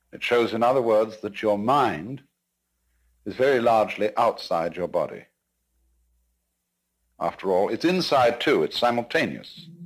It shows, in other words, that your mind is very largely outside your body. After all, it's inside too, it's simultaneous.